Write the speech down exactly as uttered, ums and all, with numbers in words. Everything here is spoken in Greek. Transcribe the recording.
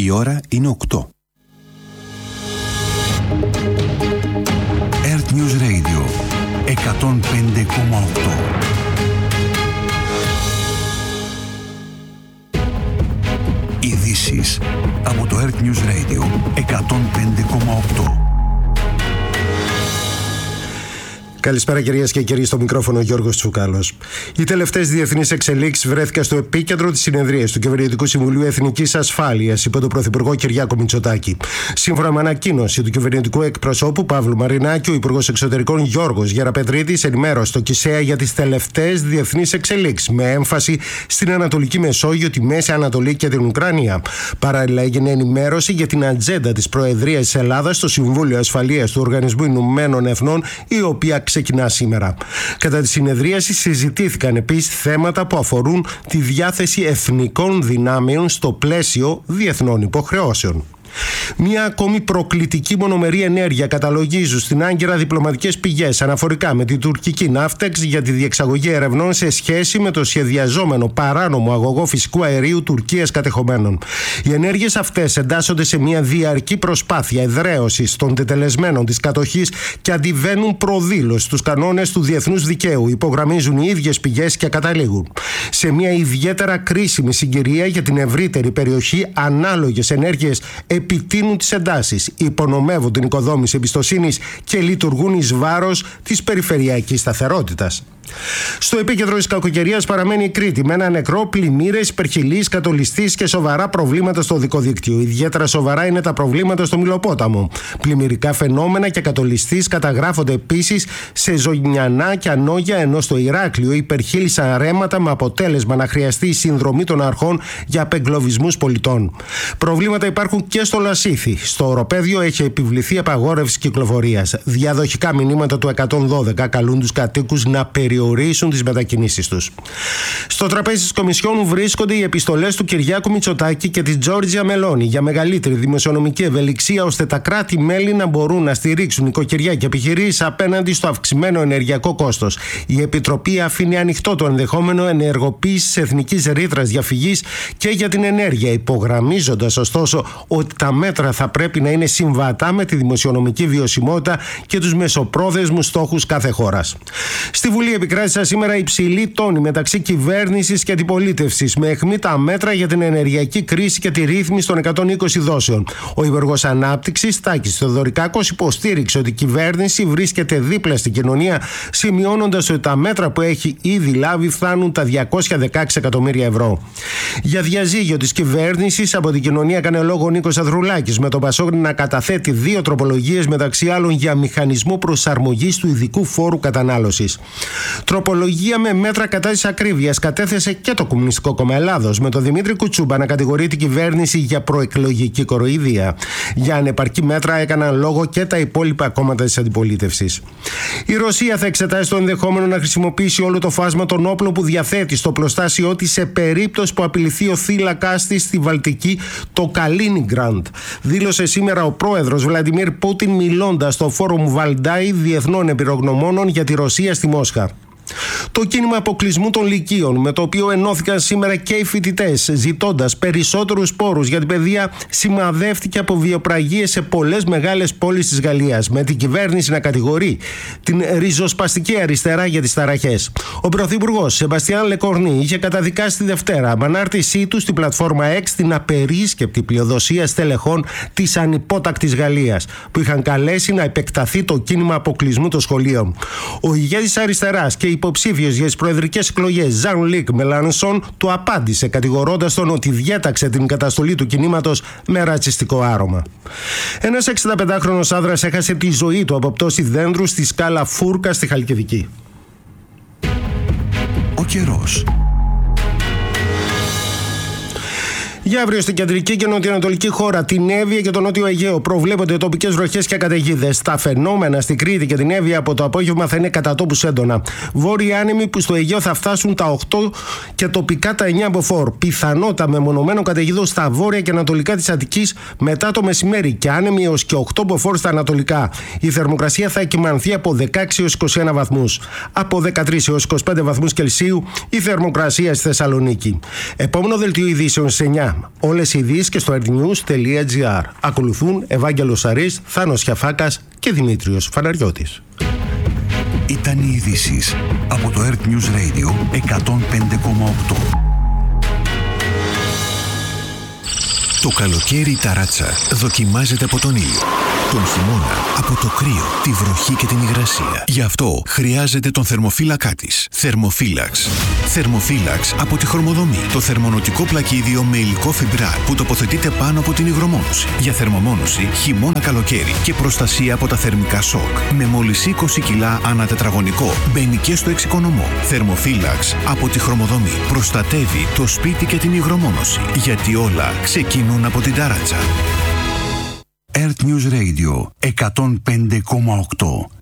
Η ώρα είναι οκτώ. Earth News Radio εκατόν πέντε κόμμα οκτώ. Ειδήσεις από το Earth News Radio εκατόν πέντε κόμμα οκτώ. Καλησπέρα κυρίες και κύριοι, στο μικρόφωνο Γιώργος Τσουκάλος. Οι τελευταίες διεθνείς εξελίξεις βρέθηκαν στο επίκεντρο της συνεδρίας του Κυβερνητικού Συμβουλίου Εθνικής Ασφάλειας υπό τον Πρωθυπουργό Κυριάκο Μητσοτάκη. Σύμφωνα με ανακοίνωση του κυβερνητικού εκπροσώπου Παύλου Μαρινάκη, ο Υπουργός Εξωτερικών Γιώργος Γεραπετρίτης ενημέρωσε το ΚΙΣΕΑ για τις τελευταίες διεθνείς εξελίξεις, με έμφαση στην Ανατολική Μεσόγειο, τη Μέση Ανατολή και την Ουκρανία. Παράλληλα, έγινε ενημέρωση για την ατζέντα της Προεδρίας της Ελλάδας στο Συμβούλιο Ασφαλείας του Οργανισμού Ηνωμένων Εθνών, η οποία ξεκινά σήμερα. Κατά τη συνεδρίαση συζητήθηκαν επίσης θέματα που αφορούν τη διάθεση εθνικών δυνάμεων στο πλαίσιο διεθνών υποχρεώσεων. Μια ακόμη προκλητική μονομερή ενέργεια καταλογίζουν στην Άγκυρα διπλωματικές πηγές αναφορικά με την τουρκική Ναύτεξ για τη διεξαγωγή ερευνών σε σχέση με το σχεδιαζόμενο παράνομο αγωγό φυσικού αερίου Τουρκίας κατεχομένων. Οι ενέργειες αυτές εντάσσονται σε μια διαρκή προσπάθεια εδραίωσης των τετελεσμένων της κατοχής και αντιβαίνουν προδήλως στους κανόνες του διεθνούς δικαίου, υπογραμμίζουν οι ίδιες πηγές και καταλήγουν σε μια ιδιαίτερα κρίσιμη συγκυρία για την ευρύτερη περιοχή. Ανάλογες ενέργειες επιτείνουν τις εντάσεις, υπονομεύουν την οικοδόμηση εμπιστοσύνης και λειτουργούν εις βάρος της περιφερειακής σταθερότητας. Στο επίκεντρο της κακοκαιρίας παραμένει η Κρήτη, με ένα νεκρό, πλημμύρες, υπερχειλής, κατολιστής και σοβαρά προβλήματα στο οδικό δίκτυο. Ιδιαίτερα σοβαρά είναι τα προβλήματα στο Μυλοπόταμο. Πλημμυρικά φαινόμενα και κατολιστής καταγράφονται επίσης σε Ζωνιανά και Ανόγια, ενώ στο Ηράκλειο υπερχείλησαν ρέματα με αποτέλεσμα να χρειαστεί η συνδρομή των αρχών για απεγκλωβισμούς πολιτών. Προβλήματα υπάρχουν και στο Λασίθι. Στο οροπέδιο έχει επιβληθεί απαγόρευση κυκλοφορίας. Διαδοχικά μηνύματα του εκατόν δώδεκα καλούν τους κατοίκους να περιορίσουν τις μετακινήσεις τους. Στο τραπέζι της Κομισιόν βρίσκονται οι επιστολές του Κυριάκου Μητσοτάκη και της Τζόρτζια Μελόνι για μεγαλύτερη δημοσιονομική ευελιξία, ώστε τα κράτη-μέλη να μπορούν να στηρίξουν νοικοκυριά και επιχειρήσεις απέναντι στο αυξημένο ενεργειακό κόστος. Η Επιτροπή αφήνει ανοιχτό το ενδεχόμενο ενεργοποίησης εθνικής ρήτρας διαφυγής και για την ενέργεια, υπογραμμίζοντας ωστόσο ότι τα μέτρα θα πρέπει να είναι συμβατά με τη δημοσιονομική βιωσιμότητα και τους μεσοπρόθεσμους στόχους κάθε χώρας. Στη Βουλή επικράτησαν σήμερα υψηλή τόνη μεταξύ κυβέρνησης και αντιπολίτευσης, με αιχμή τα μέτρα για την ενεργειακή κρίση και τη ρύθμιση των εκατόν είκοσι δόσεων. Ο Υπουργός Ανάπτυξης, Τάκης Θεοδωρικάκος, υποστήριξε ότι η κυβέρνηση βρίσκεται δίπλα στην κοινωνία, σημειώνοντας ότι τα μέτρα που έχει ήδη λάβει φτάνουν τα διακόσια δεκαέξι εκατομμύρια ευρώ. Για διαζύγιο της κυβέρνησης από την κοινωνία έκανε λόγο ο Νίκος Ανδρουλάκης, με τον Πασόκ να καταθέτει δύο τροπολογίες, μεταξύ άλλων για μηχανισμό προσαρμογής του ειδικού φόρου κατανάλωσης. Τροπολογία με μέτρα κατά της ακρίβειας κατέθεσε και το Κομμουνιστικό Κόμμα Ελλάδος, με τον Δημήτρη Κουτσούμπα να κατηγορεί την κυβέρνηση για προεκλογική κοροϊδία. Για ανεπαρκή μέτρα έκαναν λόγο και τα υπόλοιπα κόμματα της αντιπολίτευσης. Η Ρωσία θα εξετάσει το ενδεχόμενο να χρησιμοποιήσει όλο το φάσμα των όπλων που διαθέτει στο πλωστάσιό της σε περίπτωση που απειληθεί ο θύλακάς της στη Βαλτική, το Καλίνιγκραντ. Δήλωσε σήμερα ο πρόεδρος Βλαντιμίρ Πούτιν, μιλώντας στο Φόρουμ Βαλντάι Διεθνών Εμπειρογνωμόνων για τη Ρωσία στη Μόσχα. Το κίνημα αποκλεισμού των λυκείων, με το οποίο ενώθηκαν σήμερα και οι φοιτητές, ζητώντας περισσότερους πόρους για την παιδεία, σημαδεύτηκε από βιοπραγίες σε πολλές μεγάλες πόλεις της Γαλλίας, με την κυβέρνηση να κατηγορεί την ριζοσπαστική αριστερά για τις ταραχές. Ο πρωθυπουργός Σεμπαστιάν Λεκορνί είχε καταδικάσει τη Δευτέρα, με ανάρτησή του στην πλατφόρμα X, την απερίσκεπτη πλειοδοσία στελεχών της ανυπότακτης Γαλλίας, που είχαν καλέσει να επεκταθεί το κίνημα αποκλεισμού των σχολείων. Ο ηγέτης αριστεράς και υποψήφιος για τις προεδρικές εκλογές Ζαν-Λουίκ Μελάνσον του απάντησε, κατηγορώντας τον ότι διέταξε την καταστολή του κινήματος με ρατσιστικό άρωμα. Ένας εξηνταπεντάχρονος άνδρας έχασε τη ζωή του από πτώση δέντρου στη σκάλα Φούρκα στη Χαλκιδική. Ο καιρός. Για αύριο στην κεντρική και νοτιοανατολική χώρα, την Εύβοια και το Νότιο Αιγαίο προβλέπονται τοπικές βροχές και καταιγίδες. Τα φαινόμενα στην Κρήτη και την Εύβοια από το απόγευμα θα είναι κατά τόπους έντονα. Βόρειοι άνεμοι που στο Αιγαίο θα φτάσουν τα οκτώ και τοπικά τα εννιά μποφόρ. Πιθανότητα μεμονωμένων καταιγίδων στα βόρεια και ανατολικά της Αττικής μετά το μεσημέρι και άνεμοι έως και οκτώ μποφόρ στα ανατολικά. Η θερμοκρασία θα εκυμανθεί από δεκαέξι έως είκοσι ένα βαθμούς. Από δεκατρείς έως είκοσι πέντε βαθμούς Κελσίου η θερμοκρασία στη Θεσσαλονίκη. Επόμενο δελτίο ειδήσεων στις εννιά. Όλες οι ειδήσεις και στο earthnews τελεία gr. Ακολουθούν Ευάγγελος Σαρής, Θάνος Χιαφάκας και Δημήτριος Φαναριώτης. Ήταν οι ειδήσεις από το Earth News Radio εκατόν πέντε κόμμα οκτώ. Το καλοκαίρι η ταράτσα δοκιμάζεται από τον ήλιο. Τον χειμώνα από το κρύο, τη βροχή και την υγρασία. Γι' αυτό χρειάζεται τον θερμοφύλακά της. Θερμοφύλαξ. Θερμοφύλαξ από τη Χρωμοδομή. Το θερμονοτικό πλακίδιο με υλικό φιμπράρ που τοποθετείται πάνω από την υγρομόνωση. Για θερμομόνωση χειμώνα καλοκαίρι και προστασία από τα θερμικά σοκ. Με μόλις είκοσι κιλά ανά τετραγωνικό. Μπαίνει και στο εξοικονομό. Θερμοφύλαξ από τη Χρωμοδομή. Προστατεύει το σπίτι και την υγρομόνωση. Γιατί όλα ξεκινούν από την ταράτσα. Earth News Radio εκατόν πέντε κόμμα οκτώ.